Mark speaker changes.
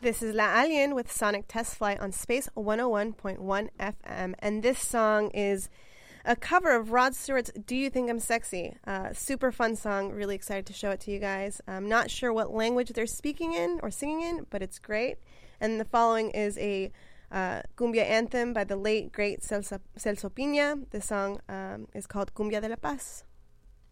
Speaker 1: This is La Alien with Sonic Test Flight on Space 101.1 FM. And this song is a cover of Rod Stewart's Do You Think I'm Sexy? Super fun song. Really excited to show it to you guys. I'm not sure what language they're speaking in or singing in, but it's great. And the following is a cumbia anthem by the late, great Celso Piña. The song is called Cumbia de la Paz.